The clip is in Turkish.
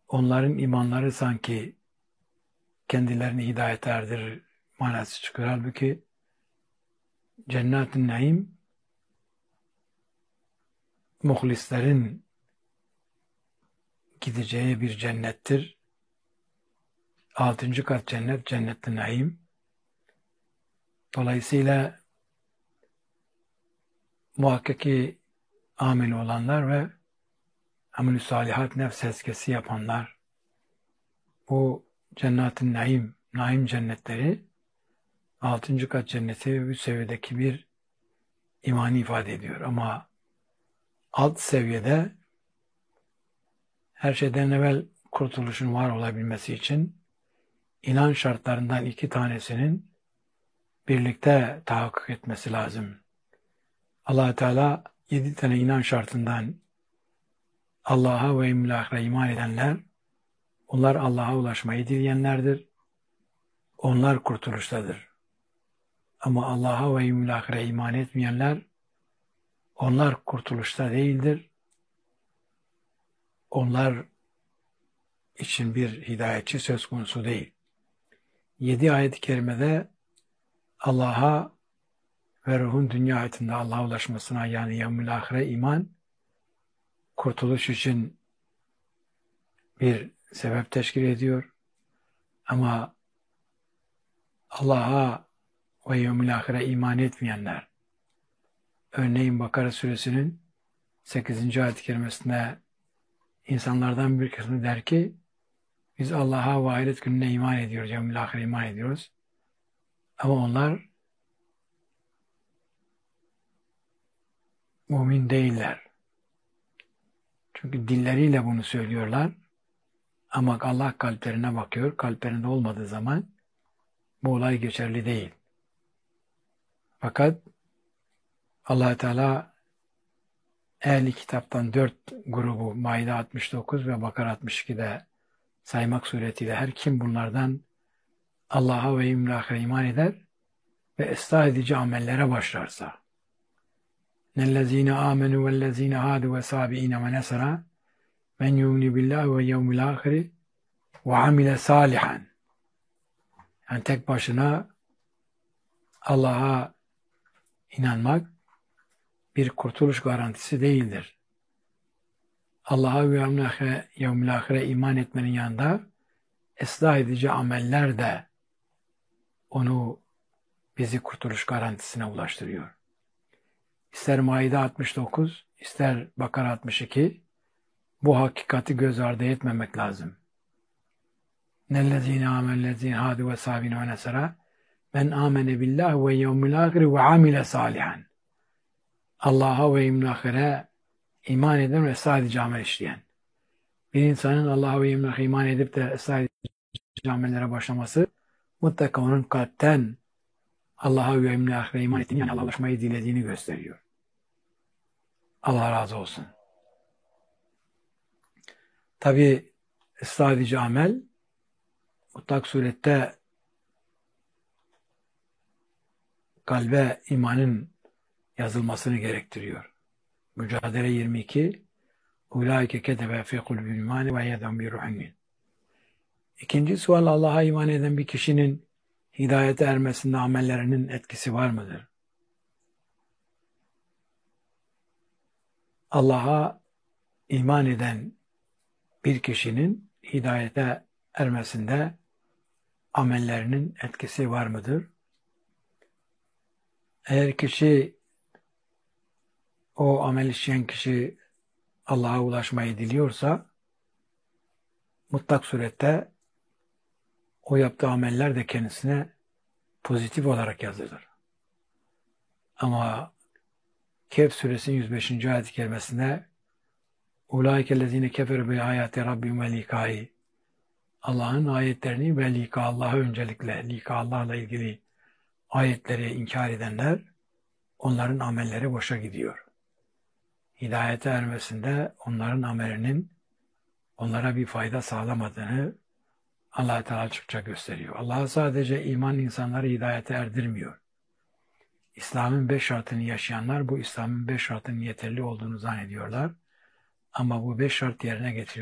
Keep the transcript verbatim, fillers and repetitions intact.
onların imanları sanki kendilerini hidayete erdirir manası çıkıyor. Halbuki cennet-i naim muhlislerin gideceği bir cennettir. Altıncı kat cennet, cennet-i naim. Dolayısıyla muhakkak ki amel olanlar ve amel-i salihat nefs eskesi yapanlar bu cennet-i naim, naim cennetleri altıncı kat cenneti bu seviyedeki bir imanı ifade ediyor. Ama alt seviyede her şeyden evvel kurtuluşun var olabilmesi için inanç şartlarından iki tanesinin birlikte tahakkuk etmesi lazım. Allah Teala yedi tane inanç şartından Allah'a ve yevmil ahire iman edenler, onlar Allah'a ulaşmayı dileyenlerdir. Onlar kurtuluştadır. Ama Allah'a ve yevmil ahire iman etmeyenler, onlar kurtuluşta değildir. Onlar için bir hidayetçi söz konusu değil. Yedi ayet-i kerimede Allah'a ve ruhun dünya hayatında Allah'a ulaşmasına yani yevmil ahire iman kurtuluş için bir sebep teşkil ediyor. Ama Allah'a ve yevmil ahire iman etmeyenler, örneğin Bakara suresinin sekizinci ayet-i kerimesinde insanlardan bir kısmı der ki biz Allah'a ve ahiret gününe iman ediyoruz, yevmil ahire iman ediyoruz. Ama onlar mümin değiller. Çünkü dilleriyle bunu söylüyorlar. Ama Allah kalplerine bakıyor. Kalplerinde olmadığı zaman bu olay geçerli değil. Fakat Allah Teala ehli kitaptan dört grubu Maide altmış dokuz ve Bakara altmış iki'de saymak suretiyle her kim bunlardan Allah'a ve yevmil ahire iman eder ve ıslah edici amellere başlarsa nellezine amenu vellezine hadu ve sabiine ve nesara men yumni billahi ve yevmil ahiri ve amile salihan. Yani tek başına Allah'a inanmak bir kurtuluş garantisi değildir. Allah'a ve yevmil ahire iman etmenin yanında ıslah edici ameller de onu bizi kurtuluş garantisine ulaştırıyor. İster Maide altmış dokuz, ister Bakara altmış iki bu hakikati göz ardı etmemek lazım. Nellezine amellezine hadu ve sabine ve nesara men amene billahi ve yevmil ahiri ve amile salihan. Allah'a ve yevmil ahire iman eden ve sadece amel işleyen. Bir insanın Allah'a ve yevmil ahire iman edip de sadece amellere başlaması mutlaka onun kalpten Allah'a ve yevmil ahire iman ettiğini yani Allah'a ulaşmayı dilediğini gösteriyor. Allah razı olsun. Tabi sadece amel mutlak surette kalbe imanın yazılmasını gerektiriyor. Mücadele yirmi iki Ulaike ketebe fi kulbil imani ve yedem bir ruhin. İkinci sual Allah'a iman eden bir kişinin hidayete ermesinde amellerinin etkisi var mıdır? Allah'a iman eden bir kişinin hidayete ermesinde amellerinin etkisi var mıdır? Eğer kişi, o amel işleyen kişi Allah'a ulaşmayı diliyorsa mutlak surette o yaptığı ameller de kendisine pozitif olarak yazılır. Ama Kehf suresinin yüz beşinci ayet-i kerimesinde Ulaikellezine keferu bi ayati rabbihim ve likai. Allah'ın ayetlerini ve lika Allah'a öncelikle lika Allah'la ilgili ayetleri inkar edenler onların amelleri boşa gidiyor. Hidayete ermesinde onların amelinin onlara bir fayda sağlamadığını Allah Teala açıkça gösteriyor. Allah sadece iman insanları hidayete erdirmiyor. İslam'ın beş şartını yaşayanlar bu İslam'ın beş şartının yeterli olduğunu zannediyorlar. Ama bu beş şart yerine getiriyor.